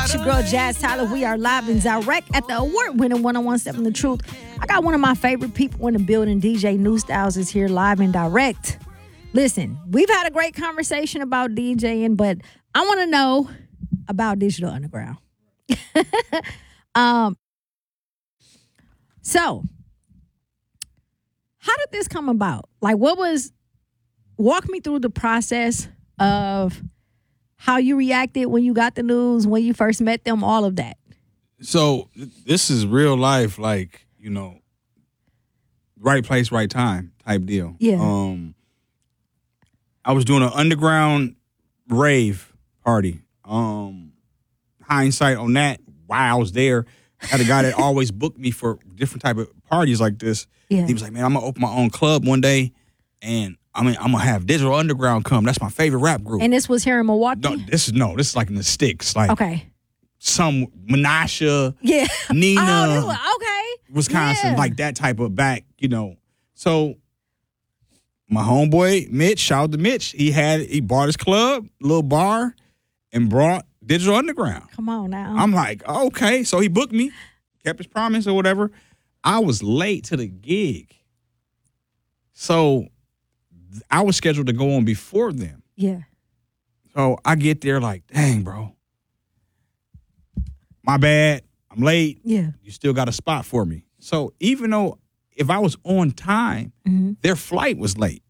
It's your girl, Jazz Tyler. We are live and direct at the award-winning 1017 The Truth. I got one of my favorite people in the building. DJ New Styles is here live and direct. Listen, we've had a great conversation about DJing, but I want to know about Digital Underground. So, how did this come about? Like, walk me through the process of how you reacted when you got the news, when you first met them, all of that. So this is real life, like, right place, right time type deal. Yeah. I was doing an underground rave party. Hindsight on that, while I was there, I had a guy that always booked me for different type of parties like this. Yeah. He was like, man, I'm going to open my own club one day, and I'm going to have Digital Underground come. That's my favorite rap group. And this was here in Milwaukee? This is like in the sticks. Like some Menasha, Nina, okay. Wisconsin, like that type of back, So my homeboy, Mitch, shout out to Mitch, he bought his club, little bar, and brought Digital Underground. Come on now. I'm like, okay. So he booked me, kept his promise or whatever. I was late to the gig. So I was scheduled to go on before them. Yeah. So I get there like, dang, bro. My bad. I'm late. Yeah. You still got a spot for me. So even though if I was on time, their flight was late.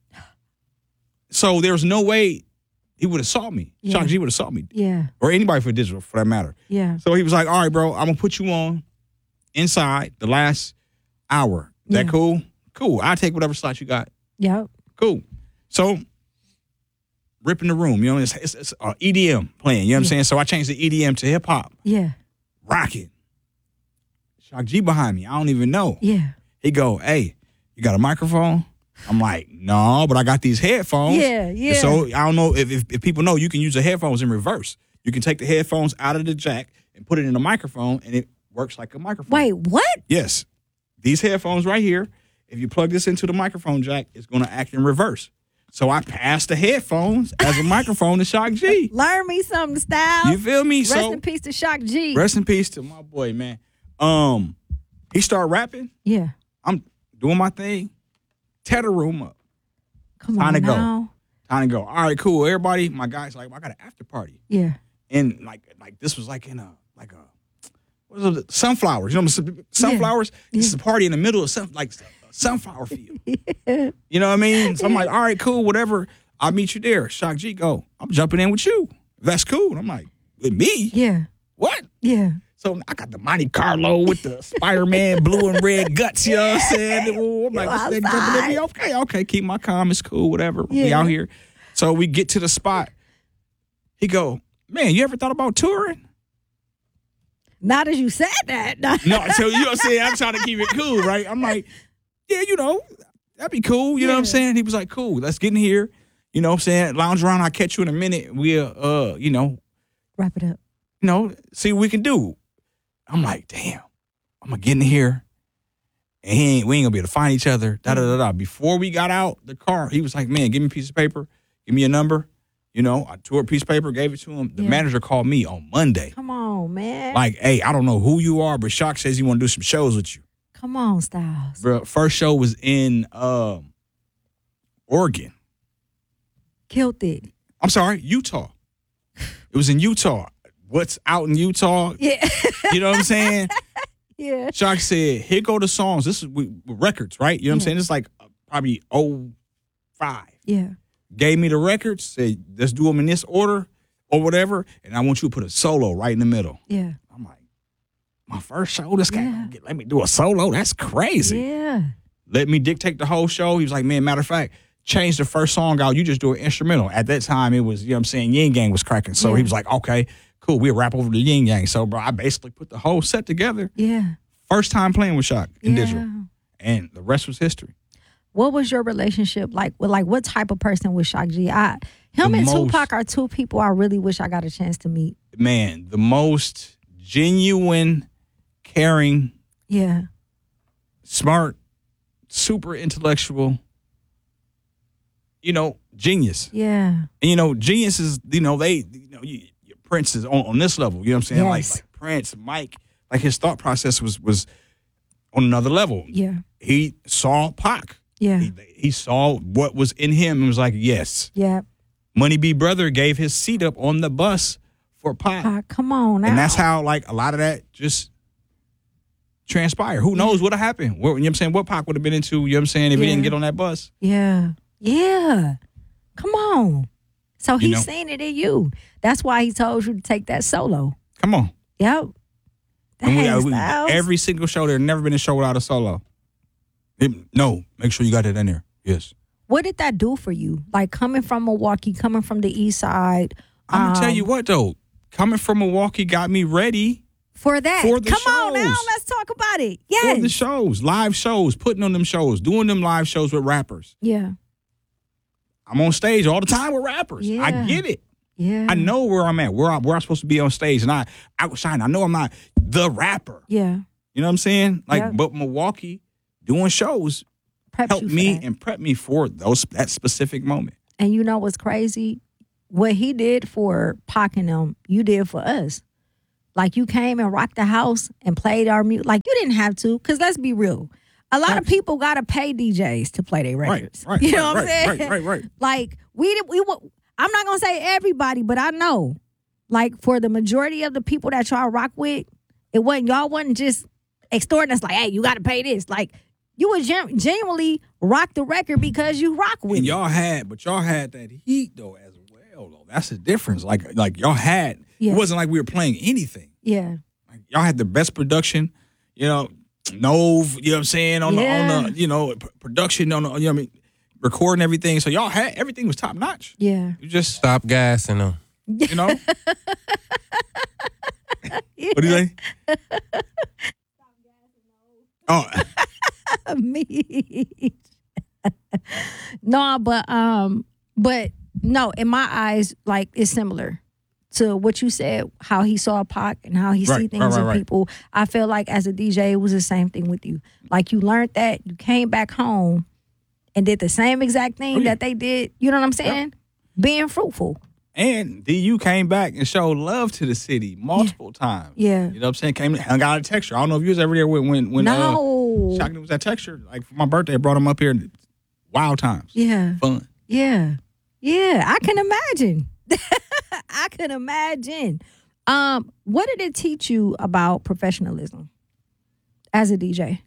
So there was no way he would have saw me. Yeah. Shock G would have saw me. Yeah. Or anybody for Digital, for that matter. Yeah. So he was like, all right, bro, I'm going to put you on inside the last hour. Is that cool? Cool. I'll take whatever slot you got. Yep. Cool. So, ripping the room, it's EDM playing, you know what I'm saying? So I changed the EDM to hip hop. Yeah. Rocking. Shock G behind me. I don't even know. Yeah. He go, hey, you got a microphone? I'm like, no, but I got these headphones. Yeah. So I don't know if people know you can use the headphones in reverse. You can take the headphones out of the jack and put it in the microphone, and it works like a microphone. Wait, what? Yes. These headphones right here, if you plug this into the microphone jack, it's going to act in reverse. So I passed the headphones as a microphone to Shock G. Learn me something, Styles. You feel me? Rest in peace to Shock G. Rest in peace to my boy, man. He started rapping. Yeah. I'm doing my thing. Tear the room up. Come on now. Time to go. All right, cool. Everybody, my guy's like, I got an after party. Yeah. And like this was like in a what was it? Sunflowers. You know, sunflowers. Yeah. This is a party in the middle of sunflower field. Yeah. You know what I mean? So I'm like, all right, cool, whatever. I'll meet you there. Shock G, go. I'm jumping in with you. That's cool. And I'm like, with me? Yeah. What? Yeah. So I got the Monte Carlo with the Spider-Man blue and red guts, you know what I'm saying? I'm like, what's that jumping in me? Okay, keep my calm. It's cool, whatever. Yeah. We out here. So we get to the spot. He go, man, you ever thought about touring? Not as you said that. No, so you know what I'm saying? I'm trying to keep it cool, right? I'm like, yeah, that'd be cool. You know what I'm saying? He was like, cool, let's get in here. You know what I'm saying? Lounge around, I'll catch you in a minute. We'll, wrap it up. See what we can do. I'm like, damn, I'm going to get in here, and we ain't going to be able to find each other, da-da-da-da. Before we got out the car, he was like, man, give me a piece of paper, give me a number. I tore a piece of paper, gave it to him. The manager called me on Monday. Come on, man. Like, hey, I don't know who you are, but Shock says he want to do some shows with you. Come on, Styles. Bro, first show was in Oregon. Killed it. I'm sorry, Utah. It was in Utah. What's out in Utah? Yeah. You know what I'm saying? Yeah. Shock said, here go the songs. This is with records, right? You know what I'm saying? It's like probably 05. Yeah. Gave me the records, said, let's do them in this order or whatever, and I want you to put a solo right in the middle. Yeah. I'm like, my first show, this guy let me do a solo? That's crazy. Yeah. Let me dictate the whole show. He was like, man, matter of fact, change the first song out. You just do an instrumental. At that time, it was, you know what I'm saying, Yin Yang was cracking. So he was like, okay, cool, we'll rap over the Yin Yang. So, bro, I basically put the whole set together. Yeah. First time playing with Shock in Digital. And the rest was history. What was your relationship like? What type of person was Shock G? Him and Tupac are two people I really wish I got a chance to meet. Man, the most genuine, caring, smart, super intellectual, genius. Yeah. And, geniuses, you Prince is on this level. You know what I'm saying? Yes. Like Prince, Mike, like his thought process was on another level. Yeah. He saw Pac. Yeah. He saw what was in him and was like, yes. Yeah. Money B. Brother gave his seat up on the bus for Pac. Come on now. And that's how, like, a lot of that just transpired. Who knows what would have happened? What, you know what I'm saying? What Pac would have been into, you know what I'm saying, if he didn't get on that bus? Yeah. Yeah. Come on. So You he's know? seen it in you. That's why he told you to take that solo. Come on. Yep. And Dang, Styles. every single show, there's never been a show without a solo. No, make sure you got that in there. Yes. What did that do for you? Like coming from Milwaukee, coming from the East Side. I'm going to tell you what, though. Coming from Milwaukee got me ready For that. For the Come on now, shows. let's talk about it. Yes. for the shows, live shows, putting on them shows, doing them live shows with rappers. Yeah. I'm on stage all the time with rappers. Yeah. I get it. Yeah. I know where I'm at, where I'm supposed to be on stage, and I outshine. I know I'm not the rapper. Yeah. You know what I'm saying? Like, Yeah. but Milwaukee doing shows Prepped helped you for me that. and prep me for that specific moment. And you know what's crazy? What he did for Pac and them, you did for us. Like you came and rocked the house and played our music. Like you didn't have to, because let's be real. A lot of people got to pay DJs to play their records. Right, You know right, what I'm saying? right. Like I'm not going to say everybody, but I know. Like for the majority of the people that y'all rock with, y'all wasn't just extorting us like, hey, you got to pay this. Like you would genuinely rock the record because you rock with And it. y'all had that heat though as well. Though that's the difference. Like y'all had. Yeah. It wasn't like we were playing anything. Yeah. Like, y'all had the best production. You know, Nove. You know what I'm saying on the you know production on the, you know what I mean, recording everything. So y'all had everything was top notch. Yeah. You just Stop gassing them. you know. What do you say? Oh, Me. No, but no, in my eyes, like it's similar to what you said, how he saw Pac and how he see things in right. people. I feel like as a DJ, it was the same thing with you. Like you learned that, you came back home and did the same exact thing that they did. You know what I'm saying? Being fruitful. and DU came back and showed love to the city multiple times. Yeah. You know what I'm saying? Came hung out at Texture. I don't know if you was ever there when No. Shockingly was at Texture. Like for my birthday, I brought him up here. Wild times. Yeah. Fun. Yeah. Yeah. I can imagine. I can imagine. What did it teach you about professionalism as a DJ?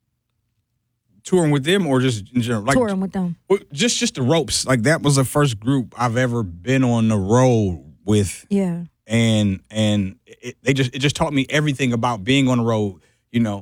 Touring with them or just in general? Like, Touring with them. well, just the ropes. Like that was the first group I've ever been on the road with. Yeah. And it just taught me everything about being on the road. You know,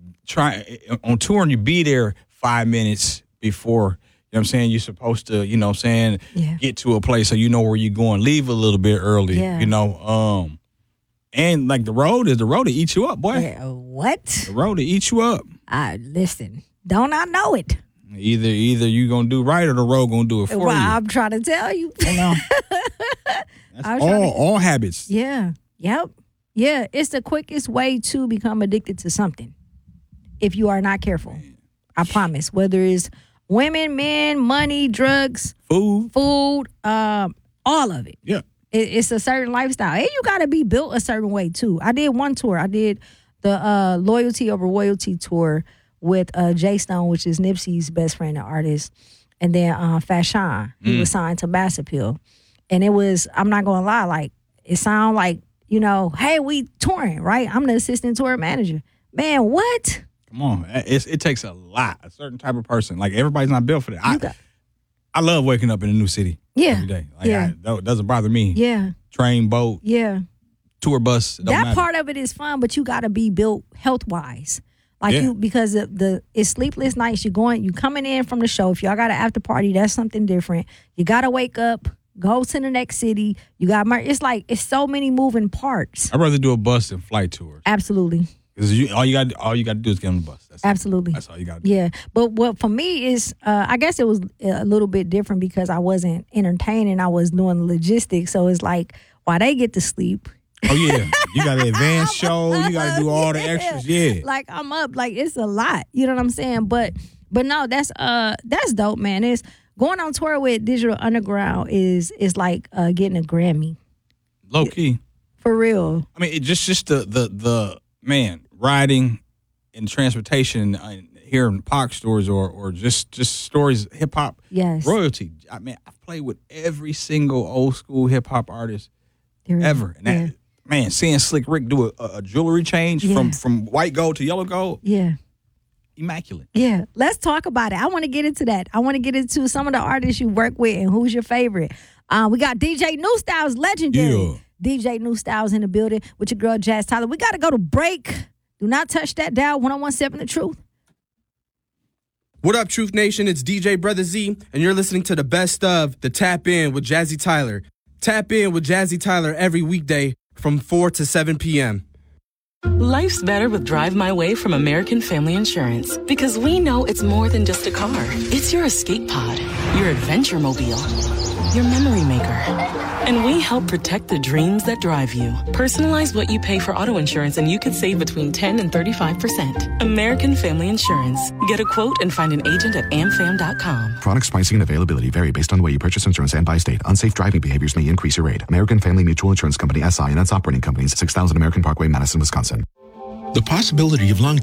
on touring, you be there 5 minutes before. You know what I'm saying? You're supposed to, you know what I'm saying, get to a place so you know where you're going. Leave a little bit early. Yeah. You know, and like the road to eat you up, boy. Yeah, what? The road to eat you up. Listen, don't I know it? Either you gonna do right or the road gonna do it for Well, you. I'm trying to tell you. You know? That's all habits. Yeah. Yep. Yeah. It's the quickest way to become addicted to something if you are not careful. I promise. Whether it's women, men, money, drugs, Food. all of it. Yeah. It's a certain lifestyle. And you got to be built a certain way, too. I did one tour. I did the Loyalty Over Royalty tour with Jay Stone, which is Nipsey's best friend and artist. And then Fashion, he was signed to Bass Appeal. And it was, I'm not going to lie, like, it sounded like, you know, hey, we touring, right? I'm the assistant tour manager. Man, what? Come on. It takes a lot. A certain type of person. Like, everybody's not built for that. I love waking up in a new city every day. Like, that doesn't bother me. Yeah. Train, boat, Yeah. tour bus. It don't That matter. part of it is fun, but you got to be built health-wise. Like because it's sleepless nights. You coming in from the show. If y'all got an after party, that's something different. You got to wake up, go to the next city. You got it's like it's so many moving parts. I'd rather do a bus than flight tours. Absolutely. Because all you got to do is get on the bus. That's Absolutely. That's all you got to do. Yeah. But what for me is, I guess it was a little bit different because I wasn't entertaining. I was doing the logistics. So it's like, while they get to sleep. Oh, yeah. You got an advanced show. You got to do all the extras. Yeah. Like I'm up. Like it's a lot. You know what I'm saying? But no, that's dope, man. It's going on tour with Digital Underground is like getting a Grammy. Low key. For real. I mean, it just the man riding and transportation, hearing Pac stories or just stories, hip hop royalty. I mean, I've played with every single old school hip hop artist ever, and that, man, seeing Slick Rick do a jewelry change from white gold to yellow gold, immaculate. Yeah, let's talk about it. I want to get into that. I want to get into some of the artists you work with and who's your favorite. We got DJ New Styles, legendary. DJ New Styles in the building with your girl Jazz Tyler. We got to go to break. Do not touch that dial. 101.7 The Truth. What up, Truth Nation? It's DJ Brother Z, and you're listening to the best of the Tap In with Jazzy Tyler. Tap in with Jazzy Tyler every weekday from 4 to 7 p.m. Life's better with Drive My Way from American Family Insurance, because we know it's more than just a car. It's your escape pod, your adventure mobile, your memory maker. And we help protect the dreams that drive you. Personalize what you pay for auto insurance and you could save between 10 and 35%. American Family Insurance. Get a quote and find an agent at amfam.com. Products, pricing, and availability vary based on the way you purchase insurance and by state. Unsafe driving behaviors may increase your rate. American Family Mutual Insurance Company, SI, and its operating companies, 6000 American Parkway, Madison, Wisconsin. The possibility of lung